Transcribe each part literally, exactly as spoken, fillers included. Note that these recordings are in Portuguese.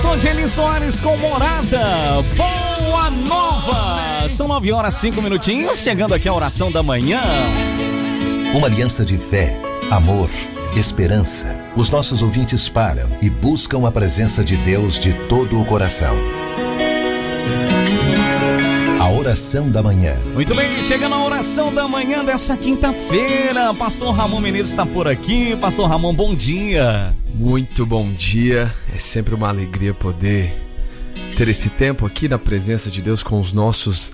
som de Eli Soares com Morada, Boa Nova. São nove horas, cinco minutinhos, chegando aqui a oração da manhã. Uma aliança de fé, amor, esperança. Os nossos ouvintes param e buscam a presença de Deus de todo o coração. A oração da manhã. Muito bem, chegando a oração da manhã dessa quinta-feira. Pastor Ramon Menezes está por aqui. Pastor Ramon, bom dia. Muito bom dia. É sempre uma alegria poder ter esse tempo aqui na presença de Deus com os nossos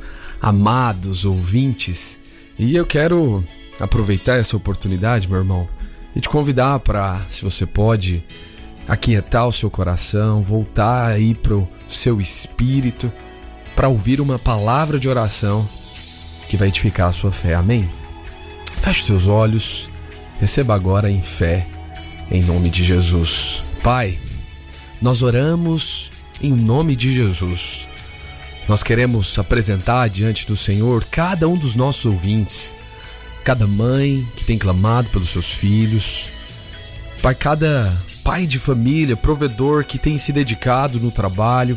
amados ouvintes. E eu quero aproveitar essa oportunidade, meu irmão, e te convidar para, se você pode, aquietar o seu coração, voltar aí para o seu espírito, para ouvir uma palavra de oração que vai edificar a sua fé. Amém? Feche seus olhos, receba agora em fé, em nome de Jesus. Pai, nós oramos em nome de Jesus. Nós queremos apresentar diante do Senhor cada um dos nossos ouvintes, cada mãe que tem clamado pelos seus filhos, Pai, cada pai de família, provedor que tem se dedicado no trabalho,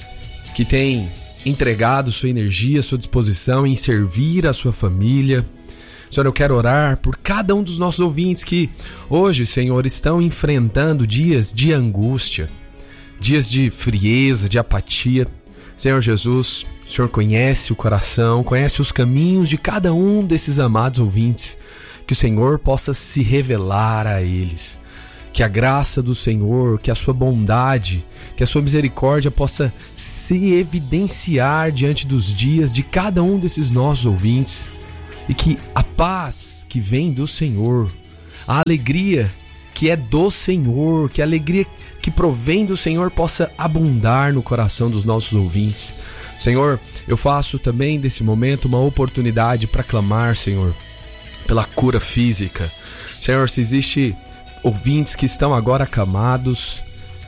que tem entregado sua energia, sua disposição em servir a sua família. Senhor, eu quero orar por cada um dos nossos ouvintes que hoje, Senhor, estão enfrentando dias de angústia, dias de frieza, de apatia. Senhor Jesus, o Senhor conhece o coração, conhece os caminhos de cada um desses amados ouvintes. Que o Senhor possa se revelar a eles. Que a graça do Senhor, que a sua bondade, que a sua misericórdia possa se evidenciar diante dos dias de cada um desses nossos ouvintes. E que a paz que vem do Senhor, a alegria que é do Senhor, que a alegria que provém do Senhor possa abundar no coração dos nossos ouvintes. Senhor, eu faço também desse momento uma oportunidade para clamar, Senhor, pela cura física. Senhor, se existe ouvintes que estão agora acamados,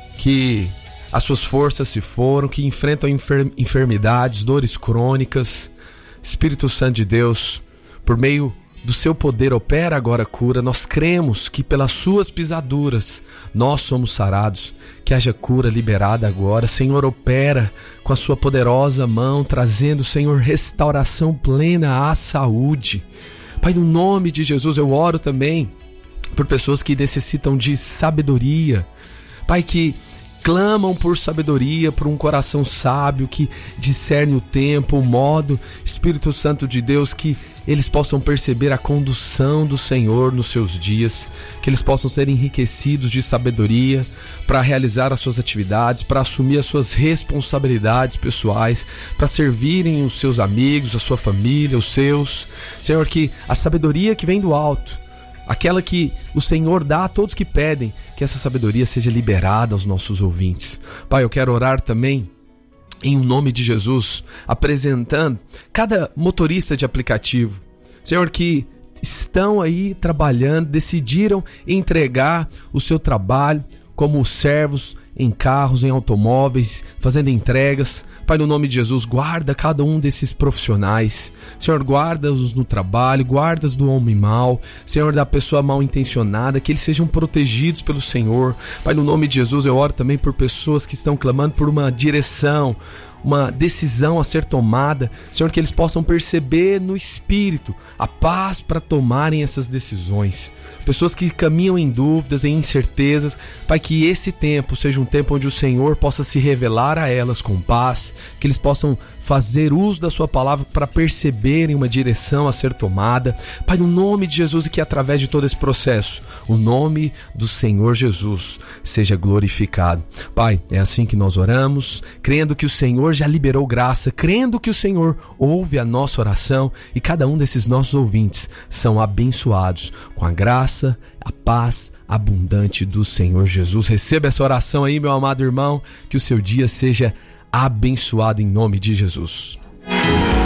que as suas forças se foram, que enfrentam enfer- enfermidades, dores crônicas, Espírito Santo de Deus, por meio do seu poder opera agora a cura. Nós cremos que pelas suas pisaduras nós somos sarados, que haja cura liberada agora. Senhor, opera com a sua poderosa mão, trazendo, Senhor, restauração plena à saúde. Pai, no nome de Jesus eu oro também por pessoas que necessitam de sabedoria, Pai, que clamam por sabedoria, por um coração sábio que discerne o tempo, o modo, Espírito Santo de Deus, que eles possam perceber a condução do Senhor nos seus dias, que eles possam ser enriquecidos de sabedoria para realizar as suas atividades, para assumir as suas responsabilidades pessoais, para servirem os seus amigos, a sua família, os seus. Senhor, que a sabedoria que vem do alto, aquela que o Senhor dá a todos que pedem, que essa sabedoria seja liberada aos nossos ouvintes. Pai, eu quero orar também em nome de Jesus, apresentando cada motorista de aplicativo, Senhor, que estão aí trabalhando, decidiram entregar o seu trabalho como servos em carros, em automóveis, fazendo entregas. Pai, no nome de Jesus, guarda cada um desses profissionais. Senhor, guarda-os no trabalho, guarda-os do homem mau, Senhor, da pessoa mal intencionada, que eles sejam protegidos pelo Senhor. Pai, no nome de Jesus, eu oro também por pessoas que estão clamando por uma direção, uma decisão a ser tomada. Senhor, que eles possam perceber no Espírito a paz para tomarem essas decisões. Pessoas que caminham em dúvidas, em incertezas, Pai, que esse tempo seja um tempo onde o Senhor possa se revelar a elas com paz, que eles possam fazer uso da sua palavra para perceberem uma direção a ser tomada. Pai, no nome de Jesus, e que através de todo esse processo, o nome do Senhor Jesus seja glorificado. Pai, é assim que nós oramos, crendo que o Senhor já liberou graça, crendo que o Senhor ouve a nossa oração e cada um desses nossos ouvintes são abençoados com a graça, a paz abundante do Senhor Jesus. Receba essa oração aí, meu amado irmão, que o seu dia seja abençoado em nome de Jesus.